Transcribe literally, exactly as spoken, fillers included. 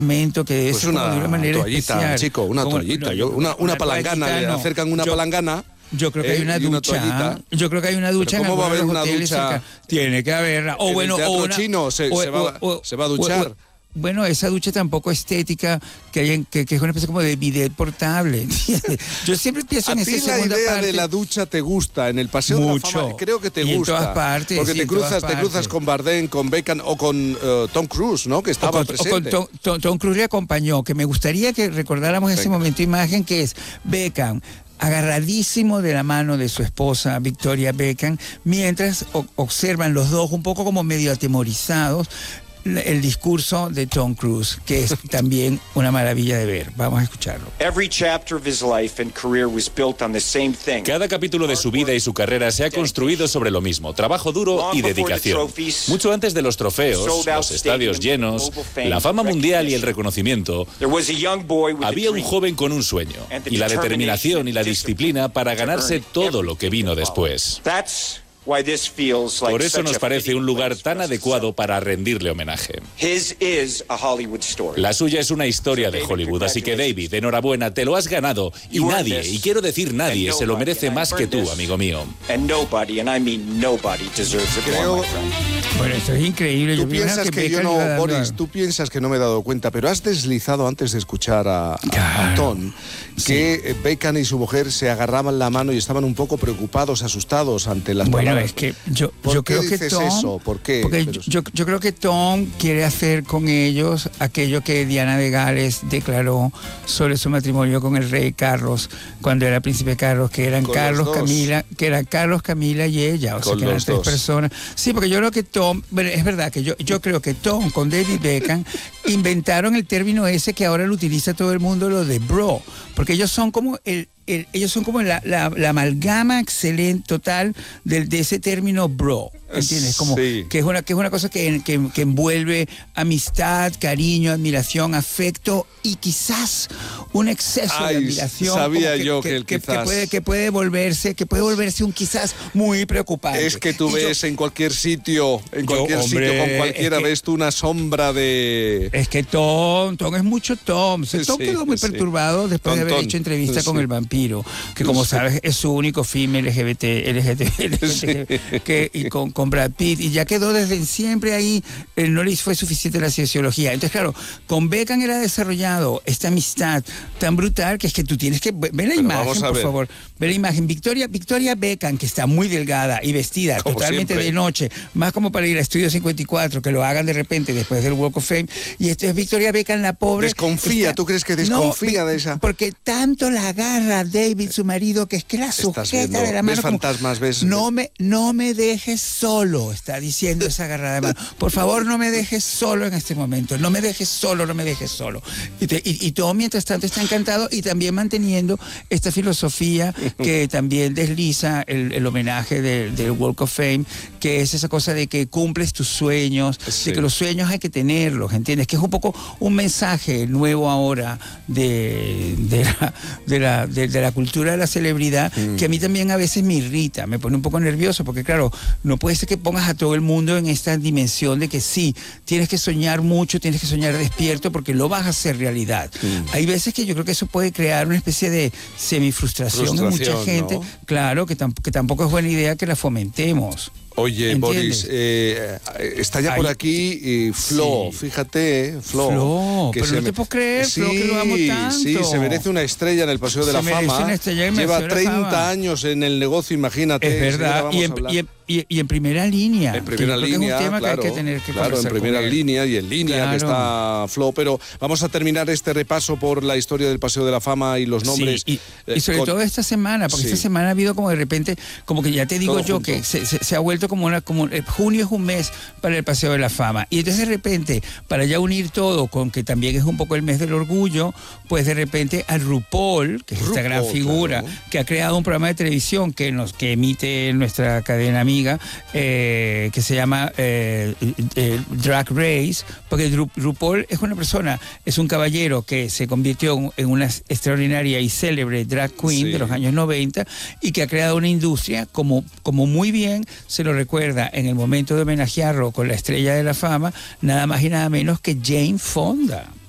momento que debe Pues ser una, como de una manera toallita, especial. chico, una Como- toallita, no, yo- una, una, una palangana, toallita, le no. acercan una Yo- palangana. Yo creo que eh, hay una y una ducha. toallita. Yo creo que hay una ducha. Pero en ¿cómo va a haber algunos una hoteles ducha? cerca- Tiene que haberla. O En el bueno, Teatro o una, Chino se- o- se va- o- o- se va a o- duchar. o- bueno, esa ducha tampoco estética que hay en, que, que es una especie como de bidet portable. ¿Entiendes? Yo siempre pienso A en esa ti la segunda idea parte. de la ducha te gusta, en el Paseo Mucho. de la Fama creo que te Y en gusta. todas partes, porque sí, te en todas cruzas, te cruzas partes. con Bardem, con Beckham o con eh, Tom Cruise, ¿no? Que O estaba con, o presente. con Tom, Tom- Tom Cruise le acompañó, que me gustaría que recordáramos ese Venga. momento imagen que es Beckham agarradísimo de la mano de su esposa Victoria Beckham, mientras o- observan los dos un poco como medio atemorizados la- el discurso de Tom Cruise, que es también una maravilla de ver. Vamos a escucharlo. Every chapter of his life and career was built on the same thing. Cada capítulo de su vida y su carrera se ha construido sobre lo mismo, trabajo duro y dedicación. Mucho antes de los trofeos, los estadios llenos, la fama mundial y el reconocimiento, There was a young boy with a había un dream. joven con un sueño y la determinación y la disciplina para ganarse todo lo que vino después. That's why this feels like Por eso such nos a parece fitting un lugar place tan for us to adecuado para rendirle homenaje. His is a Hollywood story. La suya es una historia de Hollywood, así que David, enhorabuena, te lo has ganado. Y nadie, y quiero decir nadie, se lo merece más que tú, amigo mío. And nobody, and I mean nobody, deserves it Creo- more, my friend. Bueno, esto es increíble. Tú Yo primero piensas que, yo Beckham no, iba dando Boris, a- tú piensas que no me he dado cuenta, pero has deslizado antes de escuchar a, a- a Claro. Tom que eh, Beckham y su mujer se agarraban la mano y estaban un poco preocupados, asustados ante las Bueno, palabras. es que yo, ¿Por yo qué creo que dices Tom, eso? ¿Por qué? Porque Pero- yo, yo creo que Tom quiere hacer con ellos aquello que Diana de Gales declaró sobre su matrimonio con el rey Carlos cuando era príncipe Carlos, que eran Con Carlos, los dos. Camila, que eran Carlos, Camila y ella, o sea Con que eran los tres dos. personas. Sí, porque yo creo que Tom, bueno, es verdad que yo, yo creo que Tom con David Beckham inventaron el término ese que ahora lo utiliza todo el mundo, lo de bro, porque ellos son como el el- ellos son como la, la- la amalgama excelente total del- de, ese término bro, ¿entiendes? Como Sí. que es una que es una cosa que, que- que envuelve amistad, cariño, admiración, afecto y quizás un exceso Ay, de admiración. sabía como yo que el quizás. puede que puede volverse que puede volverse un quizás muy preocupante. Es que tú Y yo- ves en cualquier sitio, en Yo, cualquier hombre, sitio, con cualquiera, es que- ves tú una sombra de... Es que Tom, Tom es mucho Tom. Sí, Tom quedó muy sí. perturbado después de haber Tom, hecho entrevista sí. con el vampiro, que como Sí. sabes es su único film L G B T, L G B T, L G B T, que, y con, con Brad Pitt, y ya quedó desde siempre ahí, eh, no le fue suficiente la cienciología. Entonces, claro, con Beckham era desarrollado esta amistad tan brutal que es que tú tienes que ver la Pero imagen, vamos a por ver. favor. Ver la imagen. Victoria, Victoria Beckham, que está muy delgada y vestida Como totalmente siempre. de noche, más como para ir a Estudio cincuenta y cuatro, que lo hagan de repente después del Walk of Fame. Y esto es Victoria Beckham, la pobre. Desconfía, ¿tú crees que desconfía No, de esa? Porque tanto la agarra David, su marido, que es que la Estás sujeta viendo, de la mano. ves como, fantasmas, ves- No me, no me dejes solo, está diciendo esa agarrada de mano. Por favor, no me dejes solo en este momento. No me dejes solo, no me dejes solo. Y, te- y- y todo mientras tanto está encantado y también manteniendo esta filosofía que también desliza el, el homenaje del, del Walk of Fame, que es esa cosa de que cumples tus sueños, Sí. de que los sueños hay que tenerlos, ¿entiendes? Que es un poco un mensaje nuevo ahora de, de, la, de, la, de- de la cultura de la celebridad, Mm. que a mí también a veces me irrita, me pone un poco nervioso, porque claro, no puede ser que pongas a todo el mundo en esta dimensión de que sí, tienes que soñar mucho, tienes que soñar despierto, porque lo vas a hacer realidad. Mm. Hay veces que yo creo que eso puede crear una especie de semifrustración en mucha Frustración, gente, ¿no? claro, que, tamp- que tampoco es buena idea que la fomentemos. Oye, ¿Entiendes? Boris, eh, está ya por Ay, aquí eh, Flo, sí. fíjate, eh, Flo. Flo, pero no me- te puedo creer, sí, Flo, que lo amo tanto. Sí, se merece una estrella en el Paseo de Se la merece Fama. una estrella en el Lleva Paseo de la treinta Fama. años en el negocio, imagínate. Es enseguida verdad, vamos y a en, hablar. y, en, y- y en primera línea. En que primera yo creo que línea, es un tema claro, que hay que tener que claro, en conversar con primera él. línea y en línea que Claro. está Flo, pero vamos a terminar este repaso por la historia del Paseo de la Fama y los nombres. Sí, y, eh, y sobre con- todo esta semana, porque Sí. esta semana ha habido como de repente, como que ya te digo Todo yo, junto. que se, se- se ha vuelto como una, como eh, junio es un mes para el Paseo de la Fama. Y entonces de repente, para ya unir todo con que también es un poco el mes del orgullo, pues de repente a RuPaul, que es esta RuPaul, gran figura, claro. que ha creado un programa de televisión que nos que emite nuestra cadena amiga, eh, que se llama eh, eh, Drag Race, porque Ru- RuPaul es una persona, es un caballero que se convirtió en- en una extraordinaria y célebre drag queen Sí. de los años noventa y que ha creado una industria, como, como muy bien se lo recuerda en el momento de homenajearlo con la estrella de la fama, nada más y nada menos que Jane Fonda.